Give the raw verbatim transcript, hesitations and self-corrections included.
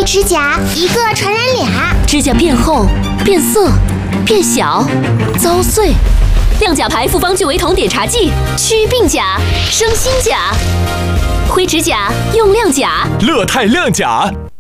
灰指甲一个传染俩， 指甲变厚、变色、变小、遭碎。亮甲牌复方聚维酮碘茶剂，祛病甲、生新甲。灰指甲用亮甲， 乐泰亮甲。